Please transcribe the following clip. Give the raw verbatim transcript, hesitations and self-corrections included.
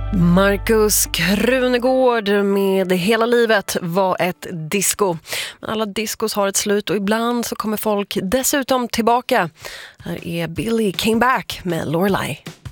Markus Krunegård med Hela livet var ett disco. Men alla discos har ett slut och ibland så kommer folk dessutom tillbaka. Här är Billy Came Back med Lorelai.